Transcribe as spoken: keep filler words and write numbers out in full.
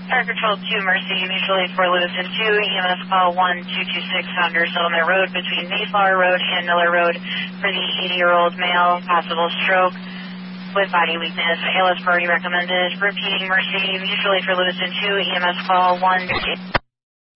Fire Control two, Mercy, mutually for Lewiston two, E M S call one two two six Sounder Settlement Road between Mayflower Road and Miller Road for the eighty-year-old male, possible stroke with body weakness. A L S priority recommended. Repeating, Mercy, mutually for Lewiston two, E M S call one.